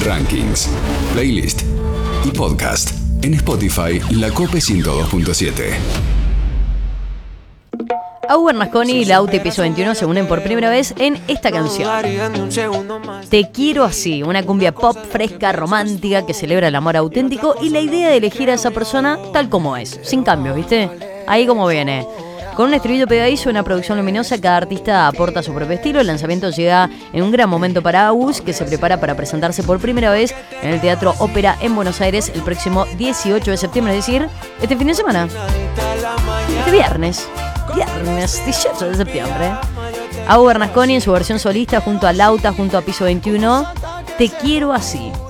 rankings, playlist y podcast en Spotify La Cope 102.7. Agu Bernasconi y Lauti Piso 21 se unen por primera vez en esta canción. Te quiero así, una cumbia pop fresca, romántica, que celebra el amor auténtico y la idea de elegir a esa persona tal como es, sin cambios, ¿viste? Ahí como viene. Con un estribillo pegadizo y una producción luminosa, cada artista aporta su propio estilo. El lanzamiento llega en un gran momento para Agus, que se prepara para presentarse por primera vez en el Teatro Ópera en Buenos Aires el próximo 18 de septiembre, es decir, este fin de semana. Este viernes 18 de septiembre. Agu Bernasconi en su versión solista junto a Lauta, junto a Piso 21. Te quiero así.